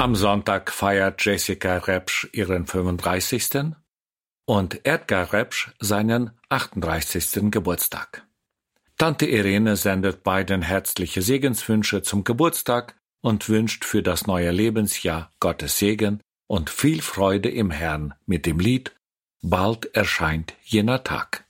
Am Sonntag feiert Jessica Repsch ihren 35. und Edgar Repsch seinen 38. Geburtstag. Tante Irene sendet beiden herzliche Segenswünsche zum Geburtstag und wünscht für das neue Lebensjahr Gottes Segen und viel Freude im Herrn mit dem Lied »Bald erscheint jener Tag«.